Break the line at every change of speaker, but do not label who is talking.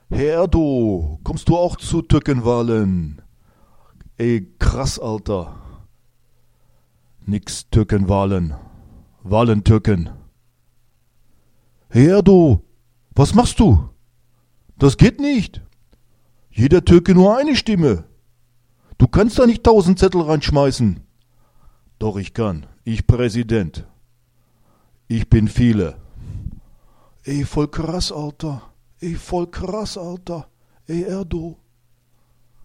Hey Erdo, kommst du auch zu Türkenwahlen? Ey, krass, Alter. Nix Türkenwahlen. Wahlen Türken. Hey Erdo, was machst du? Das geht nicht. Jeder Türke nur eine Stimme. Du kannst da nicht 1000 Zettel reinschmeißen. Doch ich kann. Ich Präsident. Ich bin viele. Ey, voll krass, Alter. Ey, voll krass, Alter. Ey, Erdo.